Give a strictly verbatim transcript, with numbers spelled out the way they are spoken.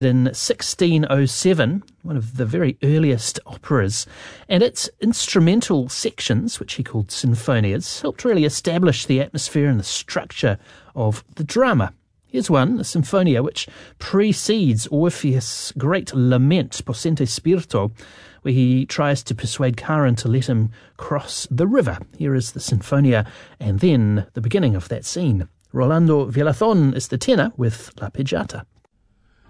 in sixteen oh seven, one of the very earliest operas, and its instrumental sections, which he called sinfonias, helped really establish the atmosphere and the structure of the drama. Here's one, a sinfonia, which precedes Orpheus' great lament, Possente Spirito, where he tries to persuade Charon to let him cross the river. Here is the sinfonia, and then the beginning of that scene. Rolando Villazón is the tenor with La Pejata.